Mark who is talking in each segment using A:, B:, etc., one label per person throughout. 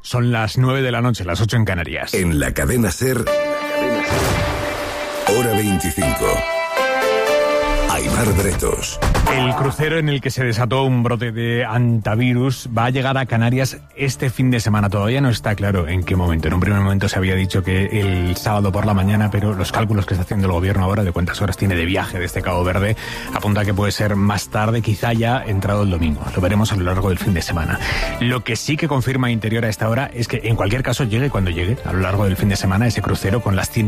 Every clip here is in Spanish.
A: Son las 9 de la noche, las 8 en Canarias.
B: En la cadena SER, hora 25. Aimar Bretos.
A: El crucero en el que se desató un brote de hantavirus va a llegar a Canarias este fin de semana. Todavía no está claro en qué momento. En un primer momento se había dicho que el sábado por la mañana, pero los cálculos que está haciendo el gobierno ahora de cuántas horas tiene de viaje desde Cabo Verde apunta que puede ser más tarde, quizá ya entrado el domingo. Lo veremos a lo largo del fin de semana. Lo que sí que confirma Interior a esta hora es que en cualquier caso llegue cuando llegue a lo largo del fin de semana ese crucero con las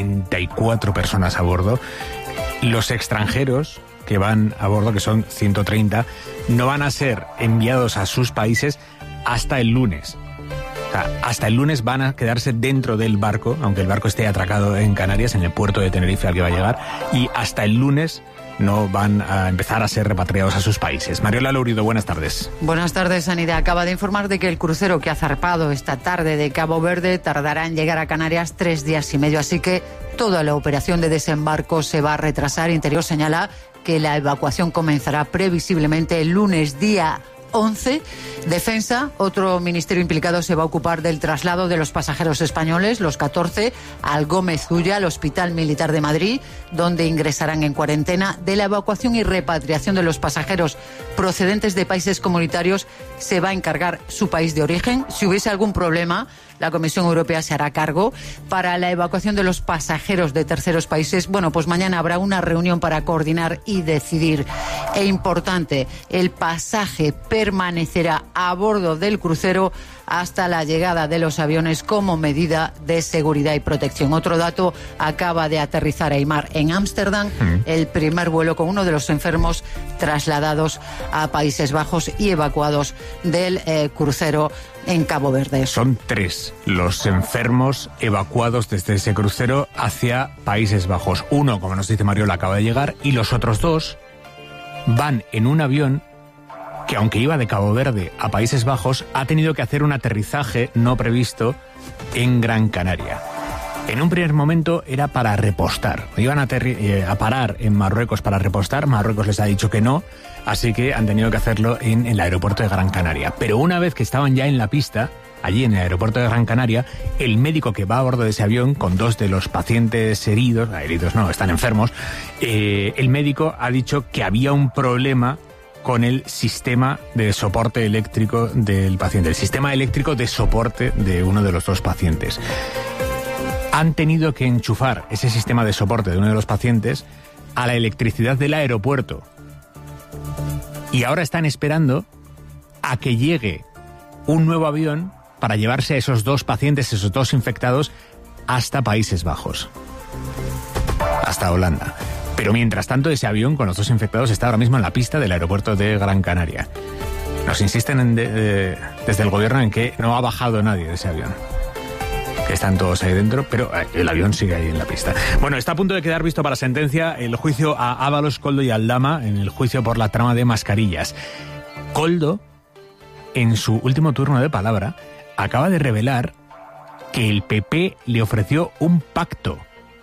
A: 144 personas a bordo. Los extranjeros que van a bordo, que son 130, no van a ser enviados a sus países hasta el lunes. O sea, hasta el lunes van a quedarse dentro del barco, aunque el barco esté atracado en Canarias, en el puerto de Tenerife al que va a llegar, y hasta el lunes no van a empezar a ser repatriados a sus países. Mariola Lourido, buenas tardes.
C: Buenas tardes, Sanidad. Acaba de informar de que el crucero que ha zarpado esta tarde de Cabo Verde tardará en llegar a Canarias 3 días y medio, así que toda la operación de desembarco se va a retrasar. Interior señala que la evacuación comenzará previsiblemente el lunes día 11. Defensa, otro ministerio implicado, se va a ocupar del traslado de los pasajeros españoles, los 14, al Gómez Ulla, al Hospital Militar de Madrid, donde ingresarán en cuarentena. De la evacuación y repatriación de los pasajeros procedentes de países comunitarios se va a encargar su país de origen. Si hubiese algún problema, la Comisión Europea se hará cargo. Para la evacuación de los pasajeros de terceros países, bueno, pues mañana habrá una reunión para coordinar y decidir. E importante, el pasaje permanecerá a bordo del crucero hasta la llegada de los aviones como medida de seguridad y protección. Otro dato, acaba de aterrizar Aimar en Ámsterdam el primer vuelo con uno de los enfermos trasladados a Países Bajos y evacuados del crucero en Cabo Verde.
A: Son 3 los enfermos evacuados desde ese crucero hacia Países Bajos. Uno, como nos dice Mariola, acaba de llegar, y los otros 2 van en un avión que, aunque iba de Cabo Verde a Países Bajos, ha tenido que hacer un aterrizaje no previsto en Gran Canaria. En un primer momento era para repostar. Iban a parar en Marruecos para repostar. Marruecos les ha dicho que no, así que han tenido que hacerlo en el aeropuerto de Gran Canaria. Pero una vez que estaban ya en la pista, allí en el aeropuerto de Gran Canaria, el médico que va a bordo de ese avión con 2 de los pacientes heridos no, están enfermos, el médico ha dicho que había un problema con el sistema de soporte eléctrico del paciente, el sistema eléctrico de soporte de uno de los 2 pacientes. Han tenido que enchufar ese sistema de soporte de uno de los pacientes a la electricidad del aeropuerto. Y ahora están esperando a que llegue un nuevo avión para llevarse a esos 2 pacientes, esos 2 infectados, hasta Países Bajos, hasta Holanda. Pero mientras tanto, ese avión con los 2 infectados está ahora mismo en la pista del aeropuerto de Gran Canaria. Nos insisten desde el gobierno en que no ha bajado nadie de ese avión, que están todos ahí dentro, pero el avión sigue ahí en la pista. Bueno, está a punto de quedar visto para sentencia el juicio a Ábalos, Koldo y Aldama en el juicio por la trama de mascarillas. Koldo, en su último turno de palabra, acaba de revelar que el PP le ofreció un pacto.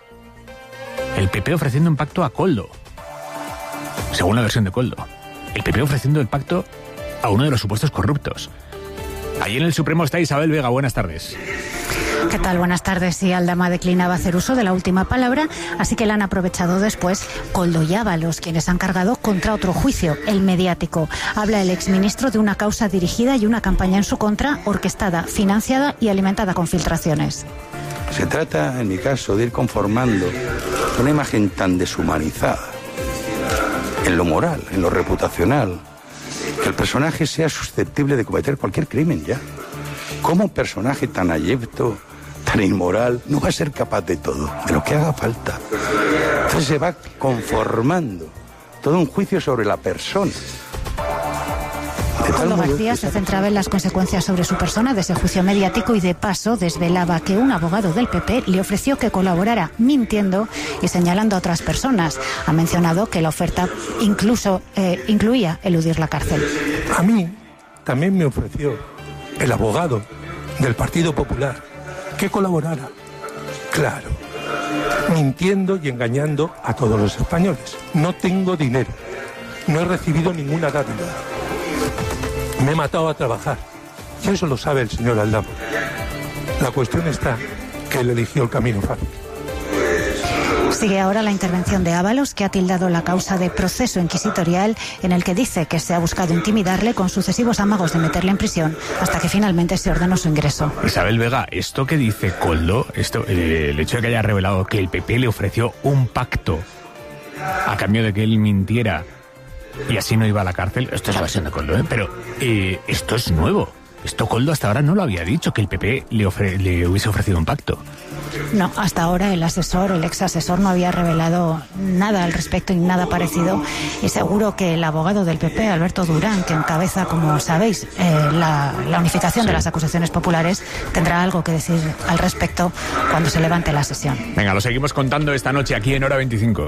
A: El PP ofreciendo un pacto a Koldo, según la versión de Koldo. El PP ofreciendo el pacto a uno de los supuestos corruptos. Allí en el Supremo está Isabel Vega, buenas tardes.
D: ¿Qué tal? Buenas tardes. Sí, Aldama declinaba hacer uso de la última palabra, así que la han aprovechado después Koldo y Ábalos, quienes han cargado contra otro juicio, el mediático. Habla el exministro de una causa dirigida y una campaña en su contra, orquestada, financiada y alimentada con filtraciones.
E: Se trata, en mi caso, de ir conformando una imagen tan deshumanizada en lo moral, en lo reputacional, que el personaje sea susceptible de cometer cualquier crimen ya. ¿Cómo un personaje tan abyecto, tan inmoral, no va a ser capaz de todo, de lo que haga falta? Entonces se va conformando todo un juicio sobre la persona.
D: Koldo García se centraba en las consecuencias sobre su persona de ese juicio mediático y de paso desvelaba que un abogado del PP le ofreció que colaborara mintiendo y señalando a otras personas. Ha mencionado que la oferta incluso incluía eludir la cárcel.
F: A mí también me ofreció el abogado del Partido Popular que colaborara, claro, mintiendo y engañando a todos los españoles. No tengo dinero, no he recibido ninguna dádiva. Me he matado a trabajar Y eso lo sabe el señor Aldama. La cuestión está que él eligió el camino fácil.
D: Sigue ahora la intervención de Ábalos, que ha tildado la causa de proceso inquisitorial, en el que dice que se ha buscado intimidarle con sucesivos amagos de meterle en prisión hasta que finalmente se ordenó su ingreso.
A: Isabel Vega, esto que dice Koldo, el hecho de que haya revelado que el PP le ofreció un pacto a cambio de que él mintiera y así no iba a la cárcel, esto es la versión de Koldo, pero esto es nuevo. Esto Koldo hasta ahora no lo había dicho, que el PP le hubiese ofrecido un pacto.
D: No, hasta ahora el ex asesor no había revelado nada al respecto y nada parecido, y seguro que el abogado del PP, Alberto Durán, que encabeza, como sabéis, la unificación de las acusaciones populares, tendrá algo que decir al respecto cuando se levante la sesión.
A: Venga, lo seguimos contando esta noche aquí en Hora 25.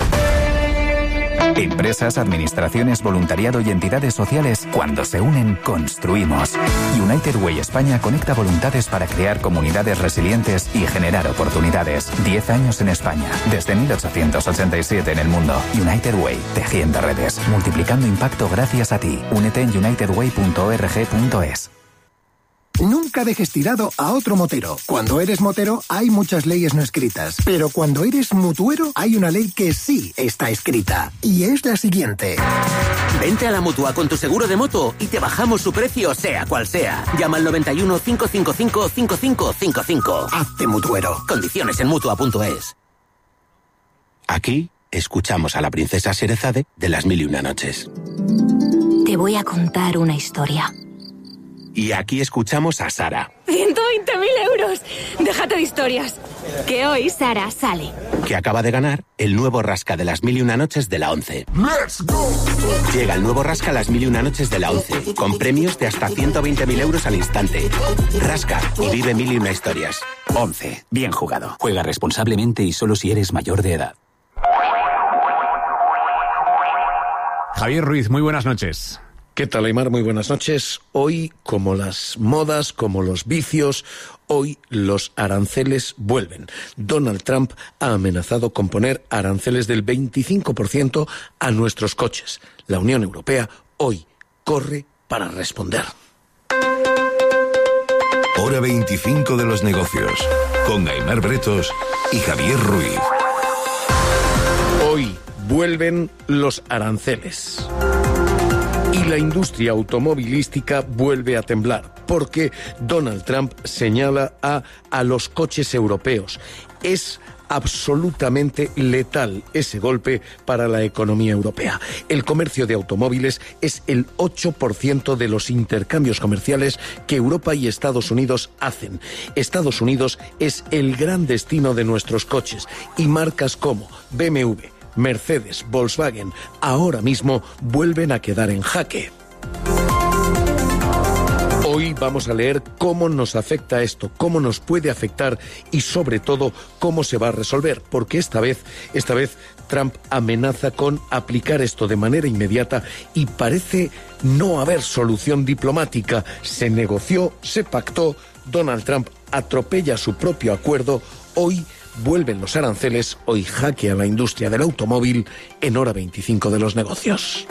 G: Empresas, administraciones, voluntariado y entidades sociales, cuando se unen, construimos. United Way España conecta voluntades para crear comunidades resilientes y generar oportunidades. 10 años en España, desde 1887 en el mundo. United Way, tejiendo redes, multiplicando impacto gracias a ti. Únete en unitedway.org.es.
H: Nunca dejes tirado a otro motero. Cuando eres motero hay muchas leyes no escritas, pero cuando eres mutuero hay una ley que sí está escrita, y es la siguiente.
I: Vente a la Mutua con tu seguro de moto y te bajamos su precio sea cual sea. Llama al 91 555 5555.
H: Hazte mutuero.
I: Condiciones en Mutua.es.
J: Aquí escuchamos a la princesa Sherezade de Las Mil y Una Noches.
K: Te voy a contar una historia.
J: Y aquí escuchamos a Sara.
K: 120.000 euros. Déjate de historias. Que hoy Sara sale.
J: Que acaba de ganar el nuevo rasca de Las Mil y Una Noches de la 11. ¡Let's go! Llega el nuevo rasca Las Mil y Una Noches de la 11, con premios de hasta 120.000 euros al instante. Rasca y vive mil y una historias. 11. Bien jugado.
L: Juega responsablemente y solo si eres mayor de edad.
A: Javier Ruiz, muy buenas noches.
M: ¿Qué tal, Aimar? Muy buenas noches. Hoy, como las modas, como los vicios, hoy los aranceles vuelven. Donald Trump ha amenazado con poner aranceles del 25% a nuestros coches. La Unión Europea hoy corre para responder.
B: Hora 25 de los negocios, con Aimar Bretos y Javier Ruiz.
M: Hoy vuelven los aranceles. Y la industria automovilística vuelve a temblar, porque Donald Trump señala a los coches europeos. Es absolutamente letal ese golpe para la economía europea. El comercio de automóviles es el 8% de los intercambios comerciales que Europa y Estados Unidos hacen. Estados Unidos es el gran destino de nuestros coches, y marcas como BMW, Mercedes, Volkswagen, ahora mismo vuelven a quedar en jaque. Hoy vamos a leer cómo nos afecta esto, cómo nos puede afectar y sobre todo cómo se va a resolver, porque esta vez Trump amenaza con aplicar esto de manera inmediata y parece no haber solución diplomática. Se negoció, se pactó, Donald Trump atropella su propio acuerdo. Hoy vuelven los aranceles, hoy jaque a la industria del automóvil en Hora 25 de los negocios.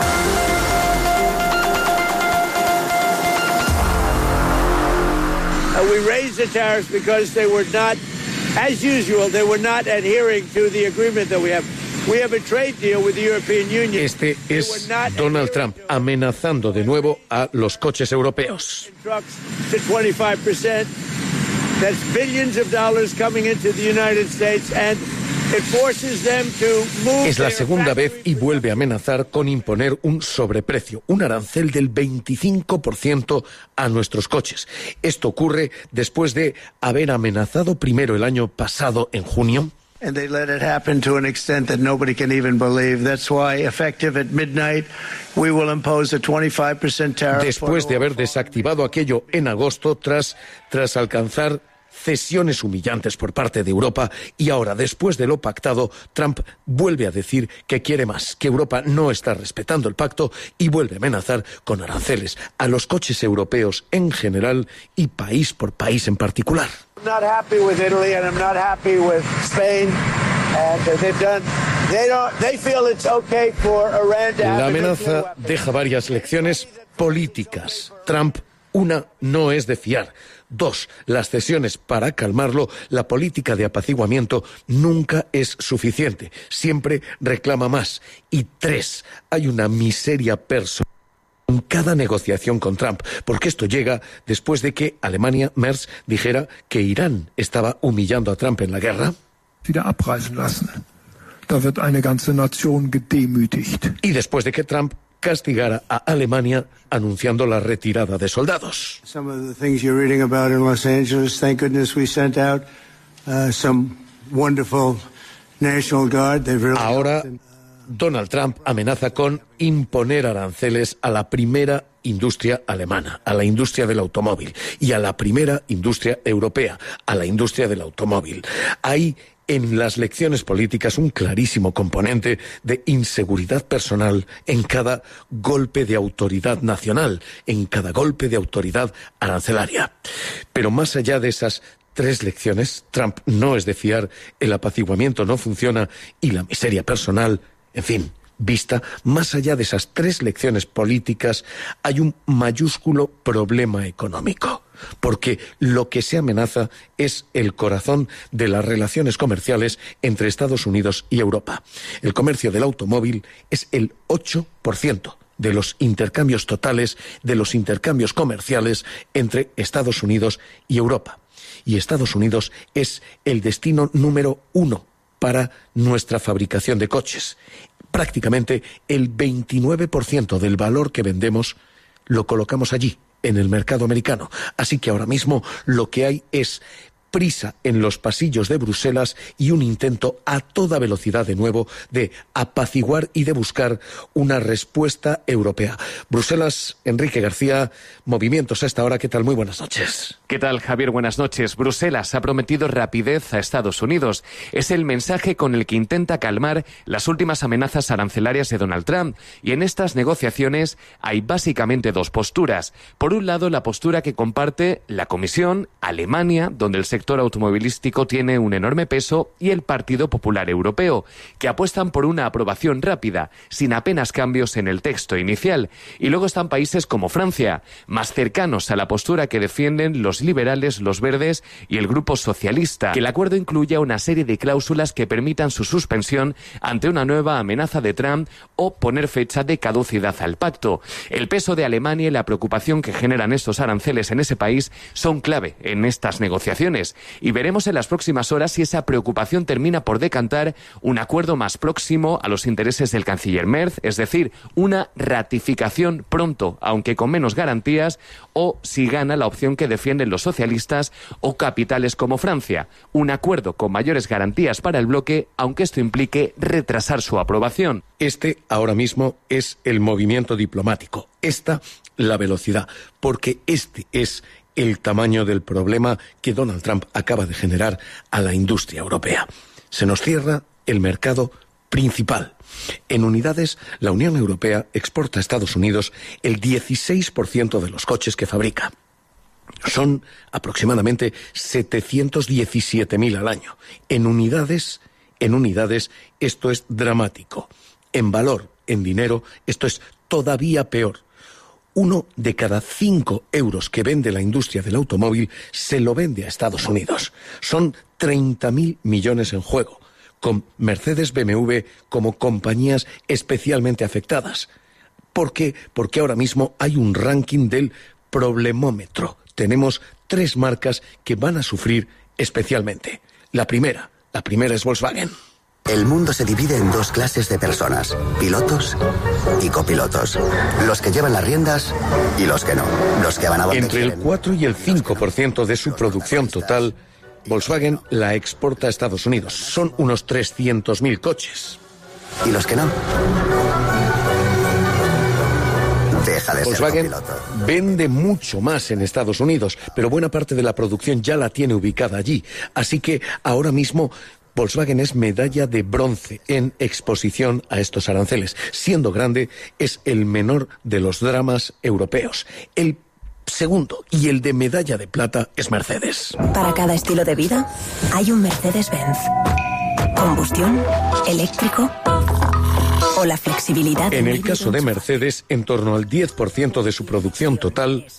N: We raised the tariffs because they were not, as usual, they were not adhering to the agreement that we have. We have a trade deal with the European Union.
M: Este es Donald Trump amenazando de nuevo a los coches europeos.
N: Trucks to 25%. That's billions of dollars coming into the United States, and it forces them to move.
M: Es la segunda vez y vuelve a amenazar con imponer un sobreprecio, un arancel del 25% a nuestros coches. Esto ocurre después de haber amenazado primero el año pasado en junio.
O: And they let it happen to an extent that nobody can even believe. That's why, effective at midnight, we will impose a 25% tariff.
M: Después de haber desactivado aquello en agosto, tras alcanzar cesiones humillantes por parte de Europa, y ahora, después de lo pactado, Trump vuelve a decir que quiere más, que Europa no está respetando el pacto y vuelve a amenazar con aranceles a los coches europeos en general y país por país en particular.
N: I'm not happy with Italy and I'm not happy with Spain, and they feel it's okay for Iran to have.
M: La amenaza deja varias lecciones políticas. Trump Una, no es de fiar. 2, las cesiones para calmarlo, la política de apaciguamiento nunca es suficiente, siempre reclama más. Y 3, hay una miseria personal en cada negociación con Trump, porque esto llega después de que Alemania, Merz, dijera que Irán estaba humillando a Trump en la guerra.
P: Wieder abreisen lassen. Da wird eine ganze Nation gedemütigt.
M: Y después de que Trump castigara a Alemania anunciando la retirada de soldados.
O: Some of the things you're reading about in Los Angeles, thank goodness we sent out some wonderful National Guard.
M: Ahora Donald Trump amenaza con imponer aranceles a la primera industria alemana, a la industria del automóvil, y a la primera industria europea, a la industria del automóvil. Hay en las lecciones políticas un clarísimo componente de inseguridad personal en cada golpe de autoridad nacional, en cada golpe de autoridad arancelaria. Pero más allá de esas 3 lecciones, Trump no es de fiar, el apaciguamiento no funciona y la miseria personal, en fin, vista, más allá de esas 3 lecciones políticas, hay un mayúsculo problema económico. Porque lo que se amenaza es el corazón de las relaciones comerciales entre Estados Unidos y Europa. El comercio del automóvil es el 8% de los intercambios totales, de los intercambios comerciales entre Estados Unidos y Europa. Y Estados Unidos es el destino número 1 para nuestra fabricación de coches. Prácticamente el 29% del valor que vendemos lo colocamos allí, en el mercado americano. Así que ahora mismo lo que hay es prisa en los pasillos de Bruselas y un intento a toda velocidad de nuevo de apaciguar y de buscar una respuesta europea. Bruselas, Enrique García, movimientos a esta hora. ¿Qué tal? Muy buenas noches.
Q: ¿Qué tal, Javier? Buenas noches. Bruselas ha prometido rapidez a Estados Unidos. Es el mensaje con el que intenta calmar las últimas amenazas arancelarias de Donald Trump. Y en estas negociaciones hay básicamente 2 posturas. Por un lado, la postura que comparte la Comisión, Alemania, donde el sector automovilístico tiene un enorme peso, y el Partido Popular Europeo, que apuestan por una aprobación rápida, sin apenas cambios en el texto inicial. Y luego están países como Francia, más cercanos a la postura que defienden los liberales, los verdes y el grupo socialista, que el acuerdo incluya una serie de cláusulas que permitan su suspensión ante una nueva amenaza de Trump o poner fecha de caducidad al pacto. El peso de Alemania y la preocupación que generan estos aranceles en ese país son clave en estas negociaciones. Y veremos en las próximas horas si esa preocupación termina por decantar un acuerdo más próximo a los intereses del canciller Merz, es decir, una ratificación pronto, aunque con menos garantías, o si gana la opción que defienden los socialistas o capitales como Francia, un acuerdo con mayores garantías para el bloque, aunque esto implique retrasar su aprobación.
M: Este ahora mismo es el movimiento diplomático, esta la velocidad, porque este es el tamaño del problema que Donald Trump acaba de generar a la industria europea. Se nos cierra el mercado principal. En unidades, la Unión Europea exporta a Estados Unidos el 16% de los coches que fabrica. Son aproximadamente 717.000 al año. En unidades, esto es dramático. En valor, en dinero, esto es todavía peor. 1 de cada 5 euros que vende la industria del automóvil se lo vende a Estados Unidos. Son 30.000 millones en juego, con Mercedes, BMW como compañías especialmente afectadas. ¿Por qué? Porque ahora mismo hay un ranking del problemómetro. Tenemos 3 marcas que van a sufrir especialmente. La primera es Volkswagen.
R: El mundo se divide en 2 clases de personas, pilotos y copilotos. Los que llevan las riendas y los que no. Los que van a donde
M: Entre el 4 y el 5% de su producción total, Volkswagen la exporta a Estados Unidos. Son unos 300.000 coches.
R: ¿Y los que no? Deja de
M: Volkswagen
R: ser copiloto.
M: vende mucho más en Estados Unidos, pero buena parte de la producción ya la tiene ubicada allí. Así que ahora mismo Volkswagen es medalla de bronce en exposición a estos aranceles. Siendo grande, es el menor de los dramas europeos. El segundo y el de medalla de plata es Mercedes.
S: Para cada estilo de vida hay un Mercedes-Benz. Combustión, eléctrico o la flexibilidad.
M: En el caso de Mercedes, en torno al 10% de su producción total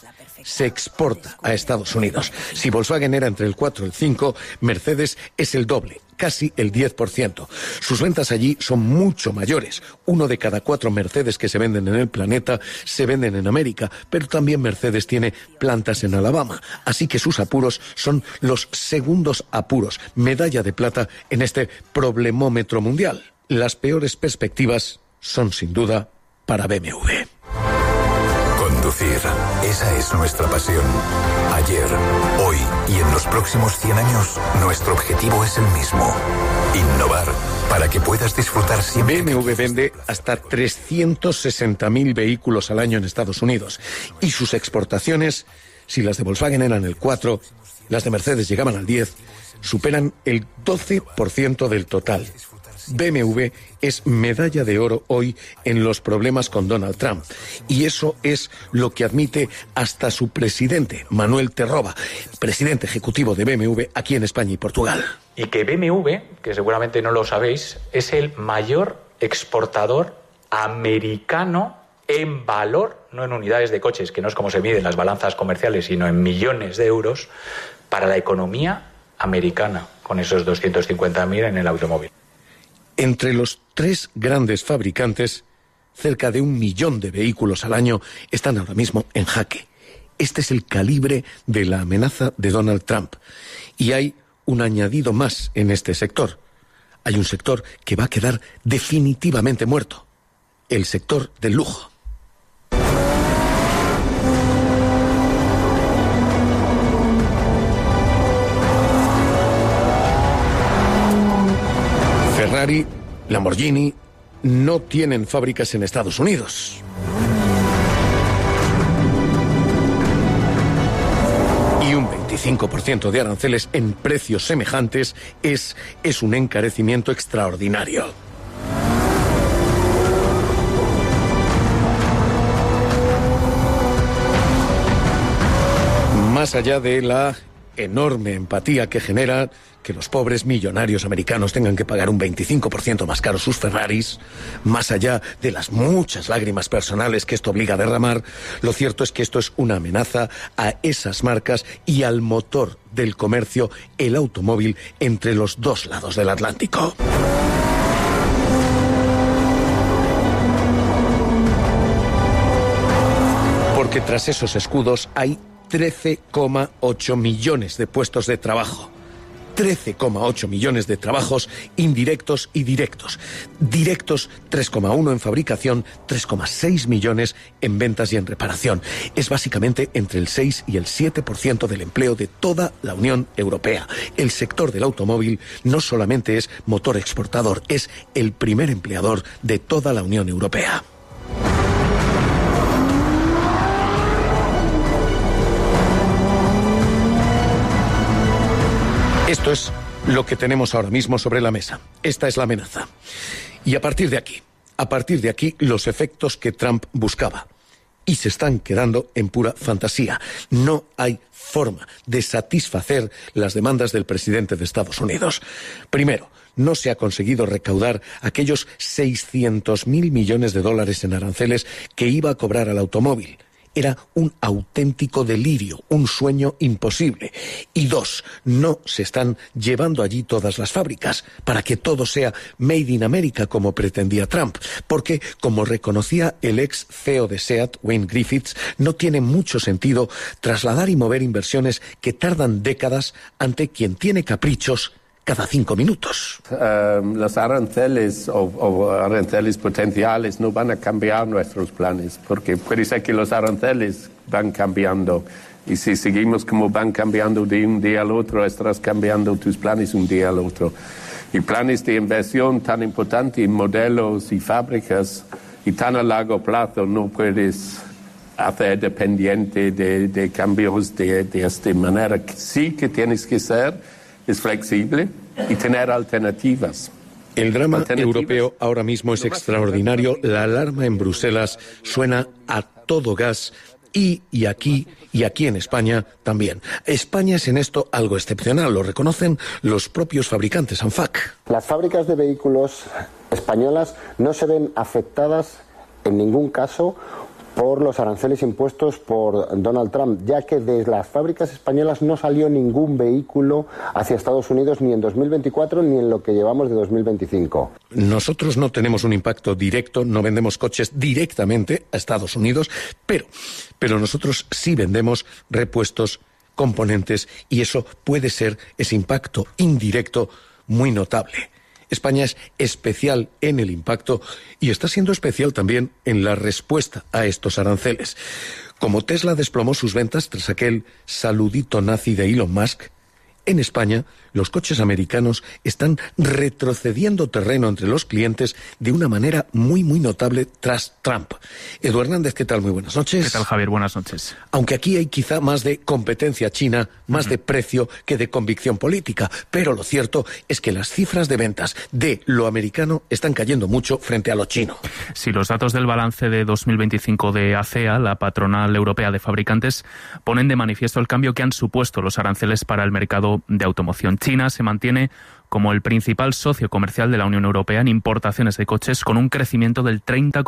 M: se exporta a Estados Unidos. Si Volkswagen era entre el 4 y el 5, Mercedes es el doble, casi el 10%. Sus ventas allí son mucho mayores. 1 de cada 4 Mercedes que se venden en el planeta se venden en América, pero también Mercedes tiene plantas en Alabama. Así que sus apuros son los segundos apuros. Medalla de plata en este problemómetro mundial. Las peores perspectivas son sin duda para BMW.
B: Conducir, esa es nuestra pasión. Ayer, hoy y en los próximos 100 años, nuestro objetivo es el mismo. Innovar, para que puedas disfrutar siempre.
M: BMW vende hasta 360.000 vehículos al año en Estados Unidos. Y sus exportaciones, si las de Volkswagen eran el 4, las de Mercedes llegaban al 10, superan el 12% del total. BMW es medalla de oro hoy en los problemas con Donald Trump. Y eso es lo que admite hasta su presidente, Manuel Terroba, presidente ejecutivo de BMW aquí en España y Portugal.
T: Y que BMW, que seguramente no lo sabéis, es el mayor exportador americano en valor, no en unidades de coches, que no es como se miden las balanzas comerciales, sino en millones de euros, para la economía americana, con esos 250.000 en el automóvil.
M: Entre los 3 grandes fabricantes, cerca de 1 millón de vehículos al año están ahora mismo en jaque. Este es el calibre de la amenaza de Donald Trump. Y hay un añadido más en este sector. Hay un sector que va a quedar definitivamente muerto. El sector del lujo. Ferrari, Lamborghini no tienen fábricas en Estados Unidos. Y un 25% de aranceles en precios semejantes es un encarecimiento extraordinario. Más allá de la enorme empatía que genera que los pobres millonarios americanos tengan que pagar un 25% más caro sus Ferraris, más allá de las muchas lágrimas personales que esto obliga a derramar, lo cierto es que esto es una amenaza a esas marcas y al motor del comercio, el automóvil, entre los dos lados del Atlántico. Porque tras esos escudos hay 13,8 millones de puestos de trabajo. 13,8 millones de trabajos indirectos y directos. Directos 3,1 en fabricación, 3,6 millones en ventas y en reparación. Es básicamente entre el 6 y el 7% del empleo de toda la Unión Europea. El sector del automóvil no solamente es motor exportador, es el primer empleador de toda la Unión Europea. Esto es lo que tenemos ahora mismo sobre la mesa. Esta es la amenaza. Y a partir de aquí, los efectos que Trump buscaba. Y se están quedando en pura fantasía. No hay forma de satisfacer las demandas del presidente de Estados Unidos. Primero, no se ha conseguido recaudar aquellos 600.000 millones de dólares en aranceles que iba a cobrar al automóvil. Era un auténtico delirio, un sueño imposible. Y 2, no se están llevando allí todas las fábricas para que todo sea made in America como pretendía Trump. Porque, como reconocía el ex CEO de SEAT, Wayne Griffiths, no tiene mucho sentido trasladar y mover inversiones que tardan décadas ante quien tiene caprichos cada 5 minutos.
U: Los aranceles o aranceles potenciales no van a cambiar nuestros planes, porque puede ser que los aranceles van cambiando. Y si seguimos como van cambiando de un día al otro, estarás cambiando tus planes un día al otro. Y planes de inversión tan importantes en modelos y fábricas y tan a largo plazo no puedes hacer dependiente de cambios de esta manera. Sí que tienes que ser es flexible y tener alternativas.
M: El drama europeo ahora mismo es extraordinario. La alarma en Bruselas suena a todo gas y aquí en España también. España es en esto algo excepcional, lo reconocen los propios fabricantes ANFAC.
V: Las fábricas de vehículos españolas no se ven afectadas en ningún caso
C: por los aranceles impuestos por Donald Trump, ya que de las fábricas españolas no salió ningún vehículo hacia Estados Unidos ni en 2024 ni en lo que llevamos de 2025.
M: Nosotros no tenemos un impacto directo, no vendemos coches directamente a Estados Unidos, pero nosotros sí vendemos repuestos, componentes, y eso puede ser ese impacto indirecto muy notable. España es especial en el impacto y está siendo especial también en la respuesta a estos aranceles. Como Tesla desplomó sus ventas tras aquel saludito nazi de Elon Musk, en España los coches americanos están retrocediendo terreno entre los clientes de una manera muy, muy notable tras Trump. Edu Hernández, ¿qué tal? Muy buenas noches.
V: ¿Qué tal, Javier? Buenas noches.
M: Aunque aquí hay quizá más de competencia china, más de precio que de convicción política, pero lo cierto es que las cifras de ventas de lo americano están cayendo mucho frente a lo chino.
V: Sí, los datos del balance de 2025 de ACEA, la patronal europea de fabricantes, ponen de manifiesto el cambio que han supuesto los aranceles para el mercado de automoción. China se mantiene como el principal socio comercial de la Unión Europea en importaciones de coches, con un crecimiento del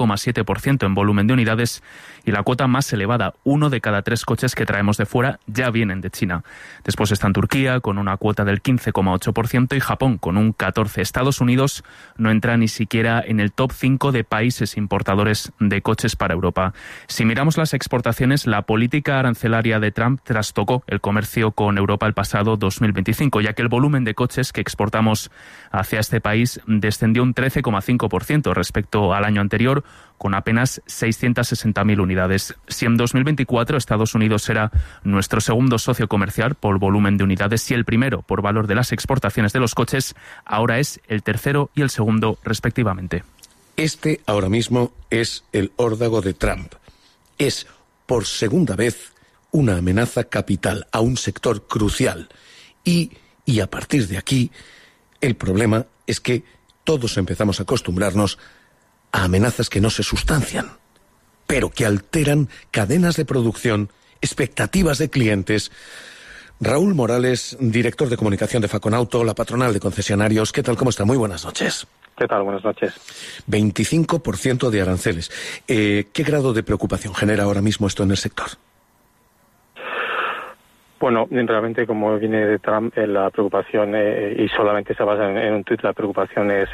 V: 30,7% en volumen de unidades y la cuota más elevada. 1 de cada 3 coches que traemos de fuera ya vienen de China. Después está Turquía, con una cuota del 15,8%, y Japón, con un 14%. Estados Unidos no entra ni siquiera en el top 5 de países importadores de coches para Europa. Si miramos las exportaciones, la política arancelaria de Trump trastocó el comercio con Europa el pasado 2025, ya que el volumen de coches que exportamos hacia este país descendió un 13,5% respecto al año anterior, con apenas 660.000 unidades. Si en 2024 Estados Unidos era nuestro segundo socio comercial por volumen de unidades y el primero por valor de las exportaciones de los coches, ahora es el tercero y el segundo respectivamente.
M: Este ahora mismo es el órdago de Trump. Es por segunda vez una amenaza capital a un sector crucial. Y a partir de aquí, el problema es que todos empezamos a acostumbrarnos a amenazas que no se sustancian, pero que alteran cadenas de producción, expectativas de clientes. Raúl Morales, director de comunicación de Faconauto, la patronal de concesionarios. ¿Qué tal? ¿Cómo está? Muy buenas noches.
W: ¿Qué tal? Buenas noches.
M: 25% de aranceles. ¿Qué grado de preocupación genera ahora mismo esto en el sector?
W: Bueno, realmente, como viene de Trump, la preocupación, y solamente se basa en un tuit, la preocupación es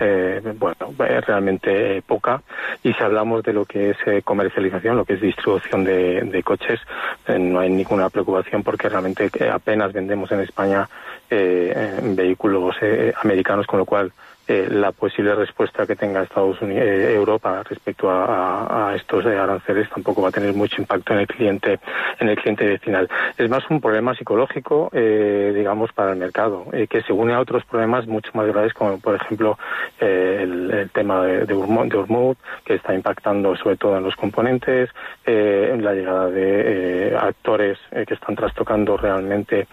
W: realmente poca. Y si hablamos de lo que es comercialización, lo que es distribución de coches, no hay ninguna preocupación, porque realmente apenas vendemos en España vehículos americanos, con lo cual la posible respuesta que tenga Estados Unidos, Europa respecto a estos aranceles tampoco va a tener mucho impacto en el cliente final. Es más un problema psicológico, digamos, para el mercado, que se une a otros problemas mucho más graves, como por ejemplo el tema de Hormuz, que está impactando sobre todo en los componentes, la llegada de actores que están trastocando realmente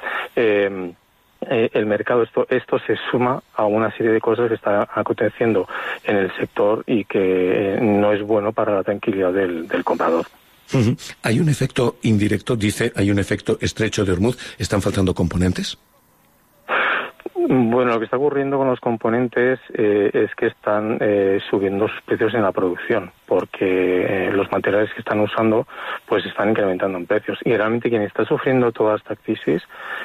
W: el mercado. Esto se suma a una serie de cosas que están aconteciendo en el sector y que no es bueno para la tranquilidad del comprador.
M: Hay un efecto indirecto, dice, hay un efecto estrecho de Hormuz. ¿Están faltando componentes?
W: Bueno, lo que está ocurriendo con los componentes es que están subiendo sus precios en la producción, porque los materiales que están usando pues están incrementando en precios, y realmente quien está sufriendo toda esta crisis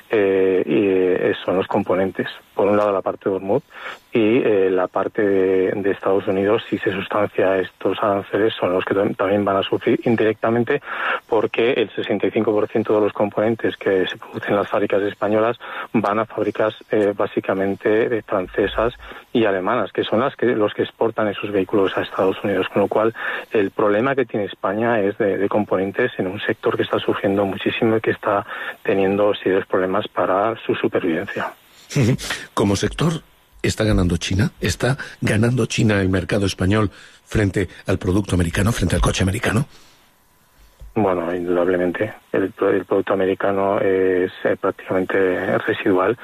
W: son los componentes. Por un lado la parte de Hormuz, y la parte de Estados Unidos, si se sustancia estos aranceles, son los que también van a sufrir indirectamente, porque el 65% de los componentes que se producen en las fábricas españolas van a fábricas básicamente francesas y alemanas, que son los que exportan esos vehículos a Estados Unidos, con lo cual el problema que tiene España es de componentes en un sector que está sufriendo muchísimo y que está teniendo serios problemas para su supervivencia.
M: Como sector, ¿está ganando China? ¿Está ganando China el mercado español frente al producto americano, frente al coche americano?
W: Bueno, indudablemente. El producto americano es prácticamente residual,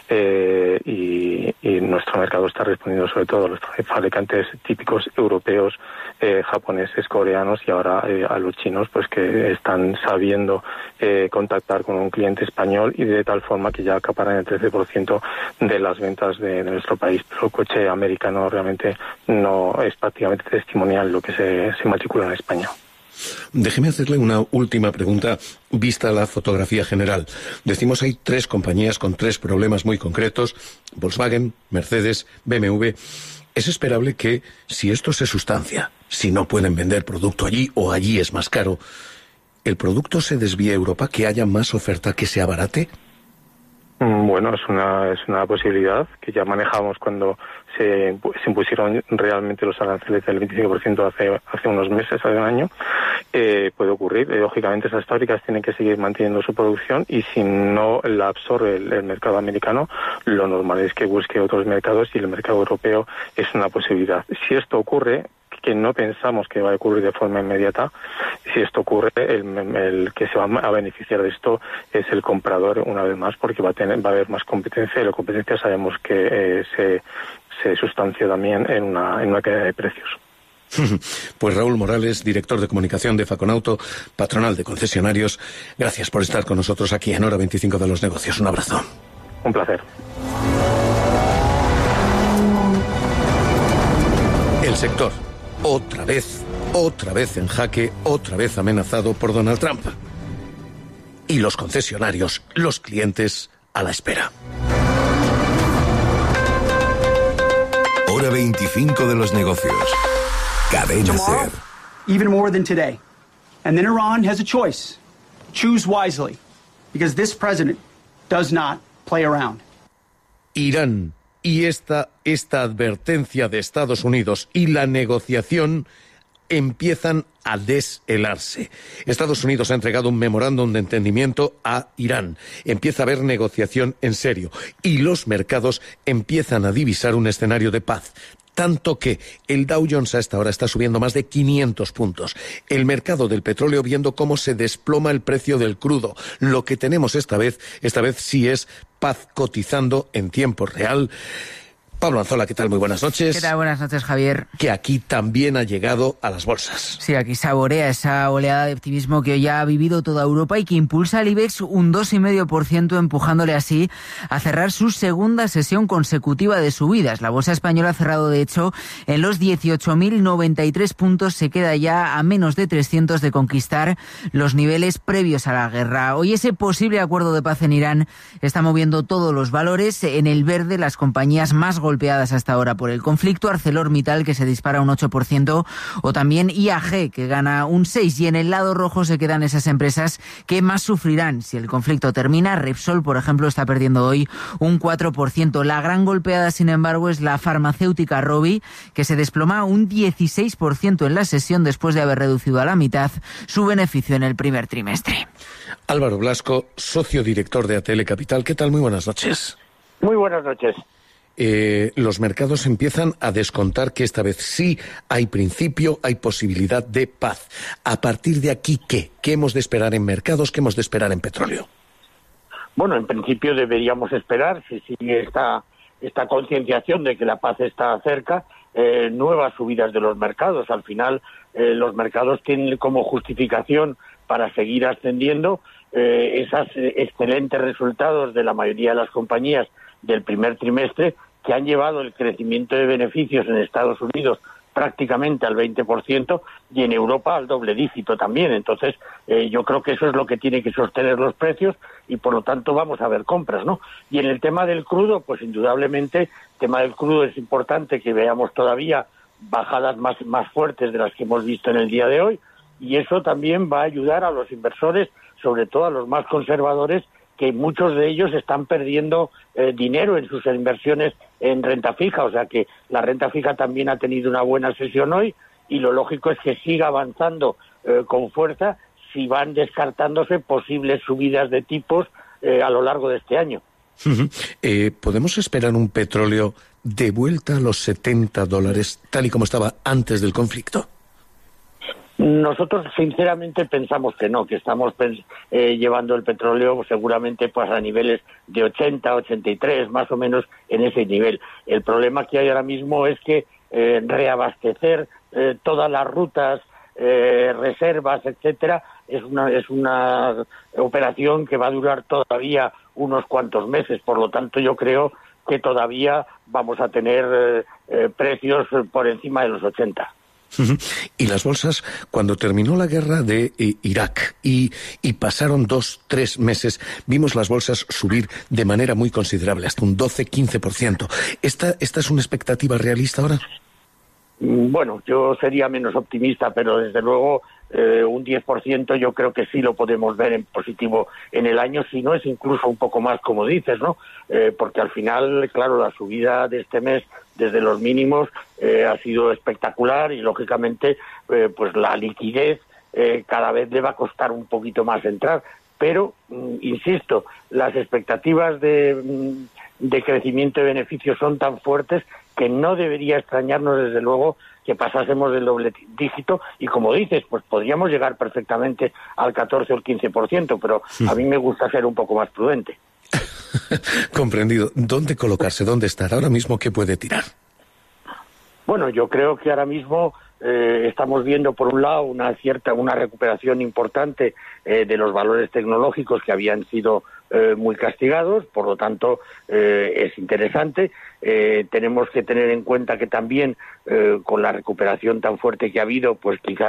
W: y nuestro mercado está respondiendo sobre todo a los fabricantes típicos europeos, japoneses, coreanos, y ahora a los chinos, pues que están sabiendo contactar con un cliente español, y de tal forma que ya acaparan el 13% de las ventas de nuestro país. Pero el coche americano realmente no es prácticamente testimonial lo que se matricula en España.
M: Déjeme hacerle una última pregunta vista la fotografía general. Decimos hay 3 compañías con 3 problemas muy concretos: Volkswagen, Mercedes, BMW. Es esperable que, si esto se sustancia, si no pueden vender producto allí o allí es más caro, ¿el producto se desvíe a Europa, que haya más oferta, que se abarate?
W: Bueno, es una posibilidad que ya manejamos cuando se impusieron realmente los aranceles del 25% hace unos meses, hace un año. Puede ocurrir. Lógicamente, esas fábricas tienen que seguir manteniendo su producción, y si no la absorbe el mercado americano, lo normal es que busque otros mercados, y el mercado europeo es una posibilidad. Si esto ocurre, que no pensamos que va a ocurrir de forma inmediata, si esto ocurre, el que se va a beneficiar de esto es el comprador, una vez más, porque va a haber más competencia, y la competencia sabemos que se sustancia también en una caída de precios.
M: Pues Raúl Morales, director de comunicación de Faconauto, patronal de concesionarios, gracias por estar con nosotros aquí en Hora 25 de los Negocios. Un abrazo.
W: Un placer.
M: El sector, otra vez en jaque, otra vez amenazado por Donald Trump. Y los concesionarios, los clientes, a la espera.
B: Hora 25 de los Negocios. Cadena Ser.
D: Even more than today. And then Iran has a choice. Choose wisely. Because this president does not play around.
M: Irán y esta advertencia de Estados Unidos y la negociación empiezan a deshelarse. Estados Unidos ha entregado un memorándum de entendimiento a Irán. Empieza a haber negociación en serio y los mercados empiezan a divisar un escenario de paz. Tanto que el Dow Jones a esta hora está subiendo más de 500 puntos. El mercado del petróleo viendo cómo se desploma el precio del crudo. Lo que tenemos esta vez sí es paz cotizando en tiempo real. Pablo Anzola, ¿qué tal? Muy buenas noches.
E: ¿Qué tal? Buenas noches, Javier.
M: Que aquí también ha llegado a las bolsas.
E: Sí, aquí saborea esa oleada de optimismo que hoy ya ha vivido toda Europa y que impulsa al IBEX un 2,5%, empujándole así a cerrar su segunda sesión consecutiva de subidas. La bolsa española ha cerrado, de hecho, en los 18.093 puntos. Se queda ya a menos de 300 de conquistar los niveles previos a la guerra. Hoy ese posible acuerdo de paz en Irán está moviendo todos los valores. En el verde, las compañías más golpeadas hasta ahora por el conflicto: ArcelorMittal, que se dispara un 8%, o también IAG, que gana un 6%. Y en el lado rojo se quedan esas empresas que más sufrirán si el conflicto termina. Repsol, por ejemplo, está perdiendo hoy un 4%. La gran golpeada, sin embargo, es la farmacéutica Rovi, que se desploma un 16% en la sesión después de haber reducido a la mitad su beneficio en el primer trimestre.
M: Álvaro Blasco, socio director de ATL Capital. ¿Qué tal? Muy buenas noches.
F: Muy buenas noches.
M: Los mercados empiezan a descontar que esta vez sí hay principio, hay posibilidad de paz. A partir de aquí, ¿qué? ¿Qué hemos de esperar en mercados? ¿Qué hemos de esperar en petróleo?
F: Bueno, en principio deberíamos esperar, si sigue esta concienciación de que la paz está cerca, nuevas subidas de los mercados. Al final, los mercados tienen como justificación para seguir ascendiendo esos excelentes resultados de la mayoría de las compañías del primer trimestre, que han llevado el crecimiento de beneficios en Estados Unidos prácticamente al 20% y en Europa al doble dígito también. Entonces, yo creo que eso es lo que tiene que sostener los precios y, por lo tanto, vamos a ver compras, ¿no? Y en el tema del crudo, pues indudablemente, el tema del crudo es importante que veamos todavía bajadas más fuertes de las que hemos visto en el día de hoy, y eso también va a ayudar a los inversores, sobre todo a los más conservadores, que muchos de ellos están perdiendo dinero en sus inversiones en renta fija. O sea que la renta fija también ha tenido una buena sesión hoy, y lo lógico es que siga avanzando con fuerza si van descartándose posibles subidas de tipos a lo largo de este año.
M: ¿Podemos esperar un petróleo de vuelta a los $70, tal y como estaba antes del conflicto?
F: Nosotros sinceramente pensamos que no, que estamos llevando el petróleo seguramente pues a niveles de 80, 83, más o menos en ese nivel. El problema que hay ahora mismo es que reabastecer todas las rutas, reservas, etcétera, es una operación que va a durar todavía unos cuantos meses. Por lo tanto, yo creo que todavía vamos a tener precios por encima de los 80.
M: Y las bolsas, cuando terminó la guerra de Irak y pasaron 2-3 meses, vimos las bolsas subir de manera muy considerable, hasta un 12-15%. ¿Esta es una expectativa realista ahora?
F: Bueno, yo sería menos optimista, pero desde luego un 10% yo creo que sí lo podemos ver en positivo en el año, si no es incluso un poco más, como dices, ¿no? Porque al final, claro, la subida de este mes desde los mínimos ha sido espectacular y, lógicamente, pues la liquidez cada vez le va a costar un poquito más entrar. Pero, insisto, las expectativas de crecimiento de beneficios son tan fuertes que no debería extrañarnos, desde luego, que pasásemos del doble dígito y, como dices, pues podríamos llegar perfectamente al 14 o el 15%, pero a mí me gusta ser un poco más prudente.
M: Comprendido. ¿Dónde colocarse? ¿Dónde estar? Ahora mismo, ¿qué puede tirar?
F: Bueno, yo creo que ahora mismo estamos viendo, por un lado, una recuperación importante de los valores tecnológicos que habían sido muy castigados, por lo tanto es interesante. Tenemos que tener en cuenta que también con la recuperación tan fuerte que ha habido, pues quizás